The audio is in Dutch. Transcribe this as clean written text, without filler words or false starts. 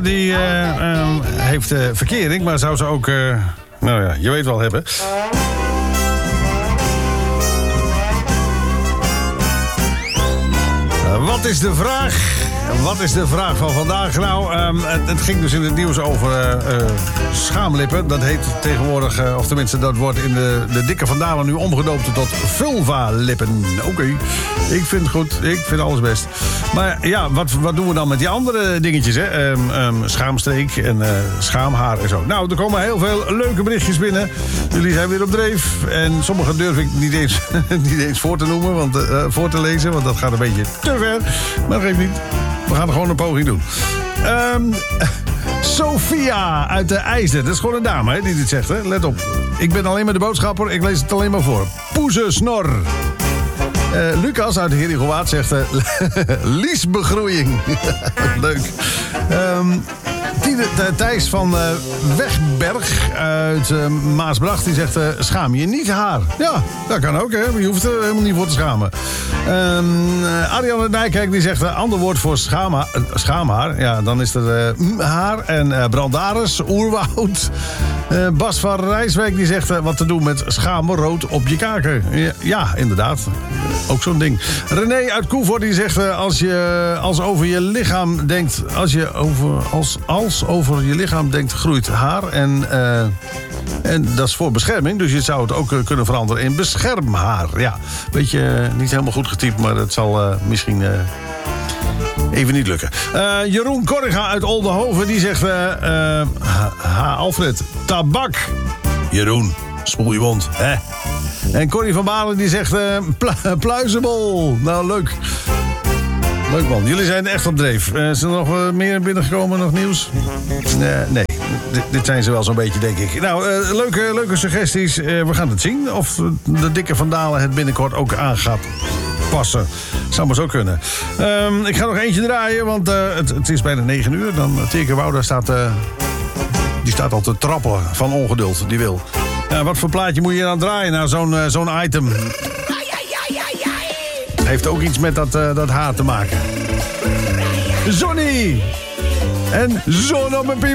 Die heeft verkering, maar zou ze ook, nou ja, je weet wel hebben. Wat is de vraag? Wat is de vraag van vandaag? Nou, het ging dus in het nieuws over schaamlippen. Dat heet tegenwoordig, of tenminste dat wordt in de dikke vandalen nu omgedoopt tot vulva-lippen. Oké, ik vind het goed. Ik vind alles best. Maar ja, wat doen we dan met die andere dingetjes, hè? Schaamstreek en schaamhaar en zo. Nou, er komen heel veel leuke berichtjes binnen. Jullie zijn weer op dreef. En sommige durf ik niet eens voor te noemen, voor te lezen, want dat gaat een beetje te ver. Maar dat geeft niet. We gaan er gewoon een poging doen. Sophia uit de IJsden. Dat is gewoon een dame, hè, die dit zegt. Hè? Let op. Ik ben alleen maar de boodschapper. Ik lees het alleen maar voor. Poezensnor. Lucas uit Heerhugowaard zegt... liesbegroeiing. Leuk. Thijs van Wegberg uit Maasbracht, die zegt... schaam je niet haar. Ja, dat kan ook, hè. Je hoeft er helemaal niet voor te schamen. Ariane Nijkerk die zegt... ander woord voor schaamhaar. Ja, dan is er haar en brandaris, oerwoud. Bas van Rijswijk die zegt... wat te doen met schaamrood op je kaken. Ja, inderdaad. Ook zo'n ding. René uit Koevoort die zegt... als over je lichaam denkt... Als over je lichaam denkt, groeit haar. En dat is voor bescherming. Dus je zou het ook kunnen veranderen in beschermhaar. Ja, beetje niet helemaal goed getypt, maar het zal misschien even niet lukken. Jeroen Korriga uit Oldenhoven, die zegt... Alfred, tabak. Jeroen, spoel je mond, hè? En Corrie van Balen die zegt... pluizenbol. Nou, leuk. Leuk man, jullie zijn echt op dreef. Is er nog meer binnengekomen, nog nieuws? Nee, dit zijn ze wel zo'n beetje, denk ik. Nou, leuke suggesties. We gaan het zien of de dikke vandalen het binnenkort ook aan gaat passen. Zou maar zo kunnen. Ik ga nog eentje draaien, want het is bijna 9 uur. Dan Teke Wouda staat al te trappen van ongeduld, die wil. Wat voor plaatje moet je dan draaien naar zo'n item? Heeft ook iets met dat haar te maken. Zonny! En zon op mijn piemel.